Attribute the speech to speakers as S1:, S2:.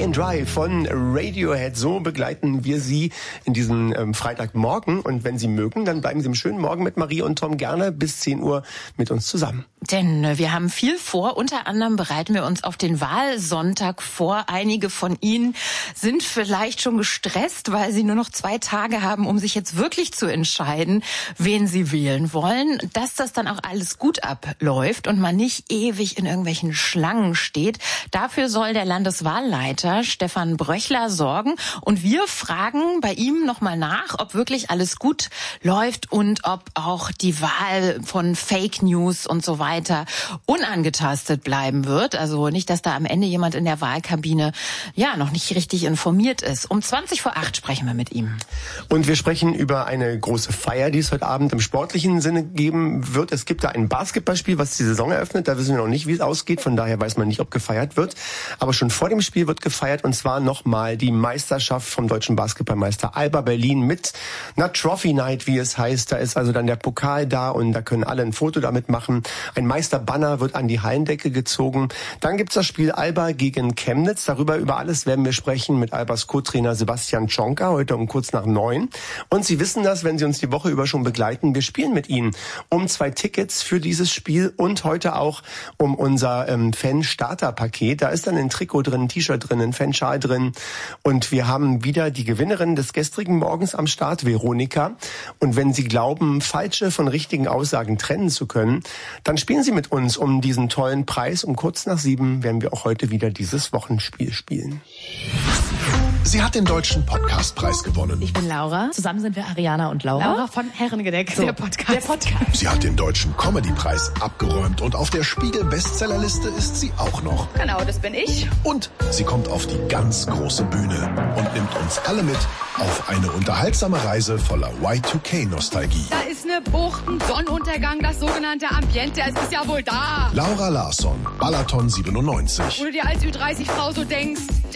S1: and Dry von Radiohead. So begleiten wir Sie in diesen Freitagmorgen. Und wenn Sie mögen, dann bleiben Sie im schönen Morgen mit Marie und Tom gerne bis 10 Uhr mit uns zusammen.
S2: Denn wir haben viel vor. Unter anderem bereiten wir uns auf den Wahlsonntag vor. Einige von Ihnen sind vielleicht schon gestresst, weil sie nur noch 2 Tage haben, um sich jetzt wirklich zu entscheiden, wen sie wählen wollen. Dass das dann auch alles gut abläuft und man nicht ewig in irgendwelchen Schlangen steht. Dafür soll der Landeswahlleiter Stefan Bröchler sorgen. Und wir fragen bei ihm nochmal nach, ob wirklich alles gut läuft und ob auch die Wahl von Fake News und so weiter unangetastet bleiben wird. Also nicht, dass da am Ende jemand in der Wahlkabine noch nicht richtig informiert ist. Um 7:20 sprechen wir mit ihm.
S1: Und wir sprechen über eine große Feier, die es heute Abend im sportlichen Sinne geben wird. Es gibt da ein Basketballspiel, was die Saison eröffnet. Da wissen wir noch nicht, wie es ausgeht. Von daher weiß man nicht, ob gefeiert wird. Aber schon vor dem Spiel wird gefeiert. Und zwar nochmal die Meisterschaft vom deutschen Basketballmeister Alba Berlin mit einer Trophy Night, wie es heißt. Da ist also dann der Pokal da und da können alle ein Foto damit machen. Ein Meisterbanner wird an die Hallendecke gezogen. Dann gibt's das Spiel Alba gegen Chemnitz. Über alles werden wir sprechen mit Albas Co-Trainer Sebastian Tschonka heute um kurz nach 9. Und Sie wissen das, wenn Sie uns die Woche über schon begleiten. Wir spielen mit Ihnen um 2 Tickets für dieses Spiel und heute auch um unser Fan-Starter-Paket. Da ist dann ein Trikot drin, ein T-Shirt drin, ein Fanschal drin. Und wir haben wieder die Gewinnerin des gestrigen Morgens am Start, Veronika. Und wenn Sie glauben, falsche von richtigen Aussagen trennen zu können, dann spielen Sie mit uns um diesen tollen Preis. Um kurz nach 7 werden wir auch heute wieder dieses Wochenspiel spielen.
S3: Sie hat den Deutschen Podcastpreis gewonnen.
S4: Ich bin Laura. Zusammen sind wir Ariana und Laura.
S5: Laura von Herrengedeck,
S4: der Podcast.
S3: Sie hat den Deutschen Comedypreis abgeräumt und auf der Spiegel-Bestsellerliste ist sie auch noch.
S5: Genau, das bin ich.
S3: Und sie kommt auf die ganz große Bühne und nimmt uns alle mit auf eine unterhaltsame Reise voller Y2K-Nostalgie.
S5: Da ist eine Bucht, ein Sonnenuntergang, das sogenannte Ambiente, es ist ja wohl da.
S3: Laura Larsson, Balaton 97.
S5: Wo du dir als Ü30-Frau so denkst,